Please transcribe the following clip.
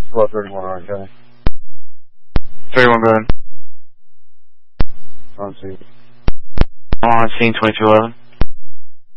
Hello, 31 Orange County. 31, go ahead. On scene. I'm on scene 2211.